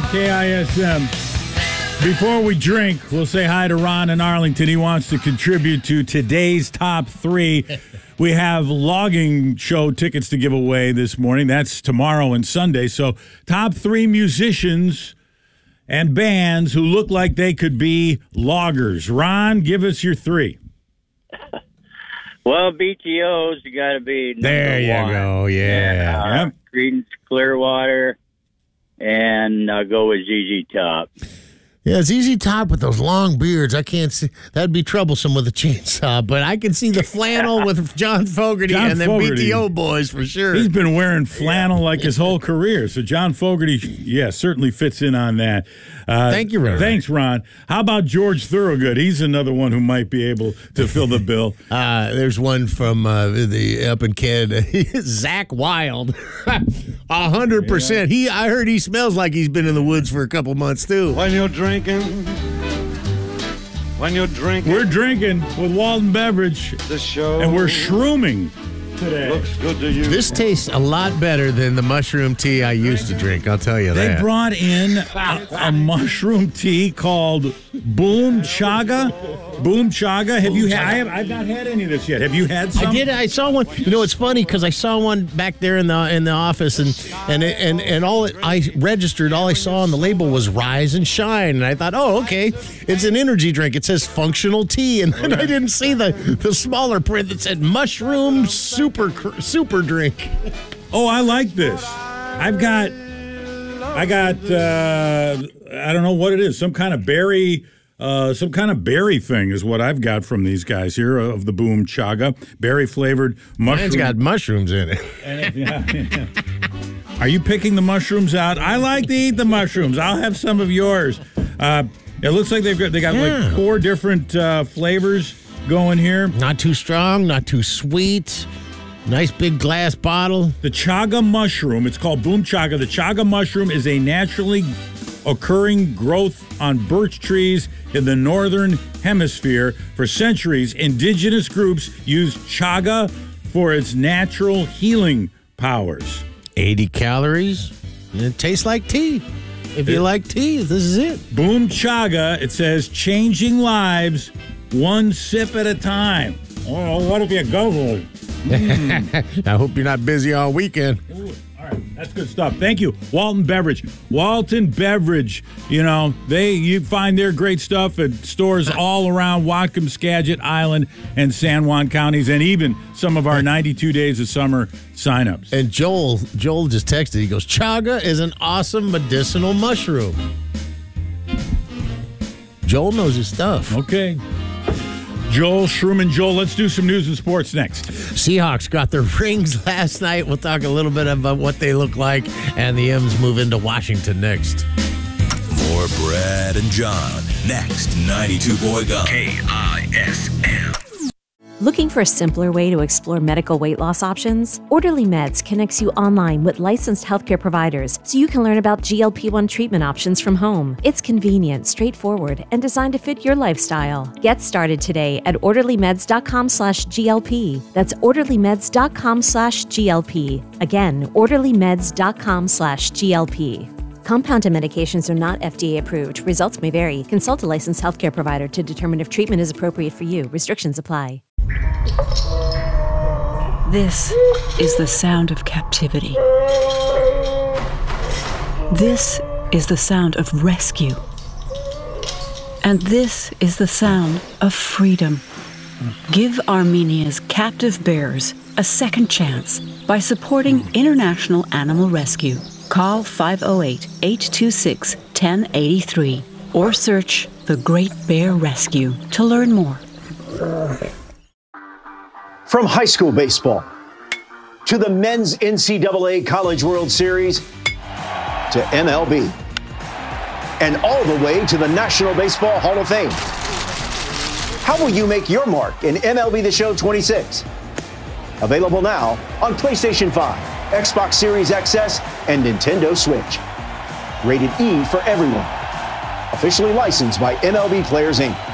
KISM. Before we drink, we'll say hi to Ron in Arlington. He wants to contribute to today's top three. We have logging show tickets to give away this morning. That's tomorrow and Sunday. So top three musicians and bands who look like they could be loggers. Ron, give us your three. Well, BTO's got to be number there you one. go, yeah. Yep. Creedence Clearwater, and I'll go with ZZ Top. Yeah, it's ZZ Top with those long beards. I can't see. That'd be troublesome with a chainsaw, but I can see the flannel with John Fogerty and the BTO boys for sure. He's been wearing flannel like his whole career. So John Fogerty, certainly fits in on that. Thank you, Ron. Thanks, Ron. How about George Thorogood? He's another one who might be able to fill the bill. There's one from the up in Canada, Zach Wilde, 100%. I heard he smells like he's been in the woods for a couple months too. When you're drinking, We're drinking with Walton Beverage, the show and we're shrooming today. looks good to you. This tastes a lot better than the mushroom tea I used to drink, I'll tell you They that. brought in a mushroom tea called Boom Chaga. Boom Chaga. Have you had? I've not had any of this yet. Have you had some? I did. I saw one. You know, it's funny because I saw one back there in the office, and all I registered. All I saw on the label was Rise and Shine, and I thought, oh, okay, it's an energy drink. It says functional tea, and then I didn't see the smaller print that said Mushroom Super Drink. Oh, I like this. I got. I don't know what it is. Some kind of berry thing is what I've got from these guys here of the Boom Chaga. Berry flavored mushroom. Mine's got mushrooms in it. Yeah. Are you picking the mushrooms out? I like to eat the mushrooms. I'll have some of yours. It looks like they got like 4 different flavors going here. Not too strong, not too sweet. Nice big glass bottle. The chaga mushroom, it's called Boom Chaga. The chaga mushroom is a naturally occurring growth on birch trees in the northern hemisphere. For centuries, indigenous groups used chaga for its natural healing powers. 80 calories, and it tastes like tea. If you like tea, this is it. Boom Chaga, it says, changing lives one sip at a time. Oh, what if you go for it? I hope you're not busy all weekend. Ooh, all right, that's good stuff. Thank you, Walton Beverage. Walton Beverage, you find their great stuff at stores all around Whatcom, Skagit, Island, and San Juan counties, and even some of our 92 Days of Summer signups. And Joel just texted. He goes, chaga is an awesome medicinal mushroom. Joel knows his stuff. Okay. Joel, Shroom and Joel, let's do some news and sports next. Seahawks got their rings last night. We'll talk a little bit about what they look like. And the M's move into Washington next. More Brad and John next. 92 Boy Gun. KISM. Looking for a simpler way to explore medical weight loss options? Orderly Meds connects you online with licensed healthcare providers so you can learn about GLP-1 treatment options from home. It's convenient, straightforward, and designed to fit your lifestyle. Get started today at orderlymeds.com/GLP. That's orderlymeds.com/GLP. Again, orderlymeds.com/GLP. Compounded medications are not FDA approved. Results may vary. Consult a licensed healthcare provider to determine if treatment is appropriate for you. Restrictions apply. This is the sound of captivity. This is the sound of rescue. And this is the sound of freedom. Give Armenia's captive bears a second chance by supporting International Animal Rescue. Call 508-826-1083 or search The Great Bear Rescue to learn more. From high school baseball to the men's NCAA College World Series to MLB and all the way to the National Baseball Hall of Fame. How will you make your mark in MLB The Show 26? Available now on PlayStation 5, Xbox Series XS, and Nintendo Switch. Rated E for everyone. Officially licensed by MLB Players Inc.